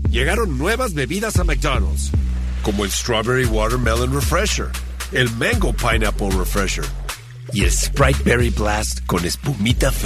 Llegaron nuevas bebidas a McDonald's, como el Strawberry Watermelon Refresher, el Mango Pineapple Refresher y el Sprite Berry Blast con espumita fría.